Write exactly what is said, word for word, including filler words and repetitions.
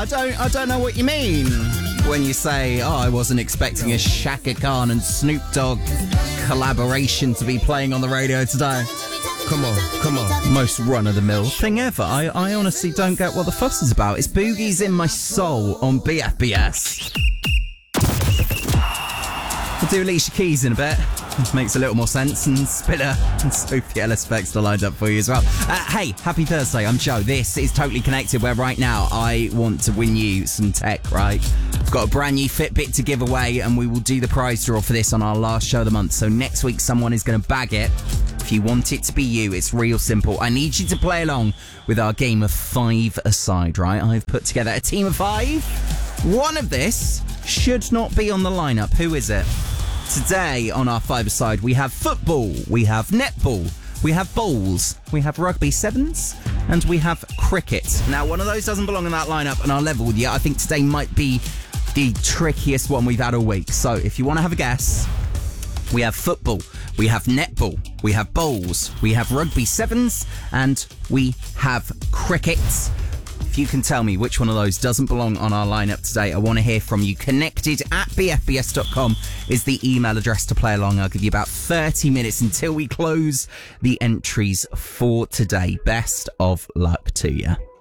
I don't, I don't know what you mean when you say, oh, I wasn't expecting a Shaka Khan and Snoop Dogg collaboration to be playing on the radio today. Come on, come on. Most run-of-the-mill thing ever. I, I honestly don't get what the fuss is about. It's Boogie's in My Soul on B F B S. We'll do Alicia Keys in a bit. It makes a little more sense. And Spiller and Sophie Ellis Bex are lined up for you as well. Uh, hey, happy Thursday. I'm Joe. This is Totally Connected, where right now I want to win you some tech, right? I've got a brand new Fitbit to give away, and we will do the prize draw for this on our last show of the month. So next week, someone is going to bag it. If you want it to be you, it's real simple. I need you to play along with our game of five aside, right? I've put together a team of five. One of this should not be on the lineup. Who is it? Today on our five-a-side, we have football, we have netball, we have bowls, we have rugby sevens, and we have cricket. Now, one of those doesn't belong in that lineup, and I'll level with you. I think today might be the trickiest one we've had all week. So, if you want to have a guess, we have football, we have netball, we have bowls, we have rugby sevens, and we have cricket. If you can tell me which one of those doesn't belong on our lineup today, I want to hear from you. Connected at b f b s dot com is the email address to play along. I'll give you about thirty minutes until we close the entries for today. Best of luck to you.